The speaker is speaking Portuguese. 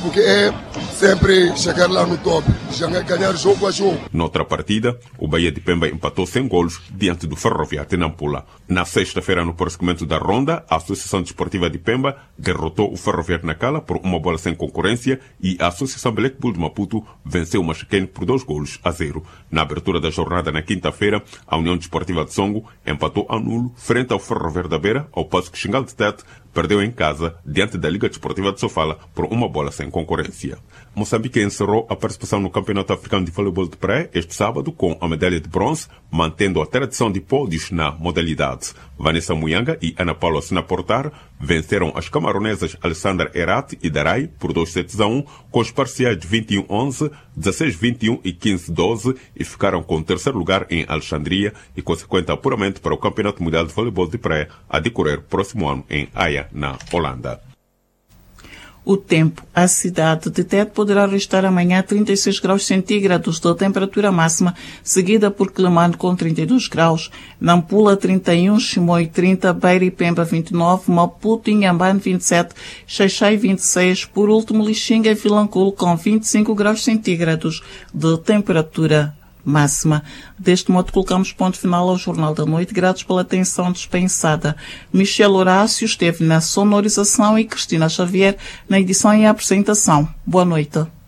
Porque é sempre chegar lá no top, ganhar jogo a jogo. Noutra partida, o Bahia de Pemba empatou sem golos diante do Ferroviário de Nampula. Na sexta-feira, no prosseguimento da ronda, a Associação Desportiva de Pemba derrotou o Ferroviário de Nacala por 1 bola sem concorrência e a Associação Black Bull de Maputo venceu o Machaquene por 2-0. Na abertura da jornada na quinta-feira, a União Desportiva de Songo empatou a nulo frente ao Ferroviário da Beira, ao passo que Xingal de Tete perdeu em casa diante da Liga Desportiva de Sofala por 1 bola sem concorrência. Moçambique encerrou a participação no Campeonato Africano de Voleibol de Praia este sábado com a medalha de bronze, mantendo a tradição de pódios na modalidade. Vanessa Muyanga e Ana Paula Sinaportar venceram as camaronesas Alessandra Herati e Darai por 2-1, com os parciais de 21-11, 16-21 e 15-12 e ficaram com o terceiro lugar em Alexandria e consequente apuramento para o Campeonato Mundial de Voleibol de Praia a decorrer próximo ano em Haia, na Holanda. O tempo. A cidade de Tete poderá registrar amanhã 36 graus centígrados de temperatura máxima, seguida por Quelimane com 32 graus, Nampula 31, Chimoio 30, Beira e Pemba 29, Maputo e Inhambane 27, Xai-Xai 26, por último Lixinga e Vilanculo com 25 graus centígrados de temperatura máxima. Deste modo, colocamos ponto final ao Jornal da Noite. Gratos pela atenção dispensada. Michel Horácio esteve na sonorização e Cristina Xavier na edição e apresentação. Boa noite.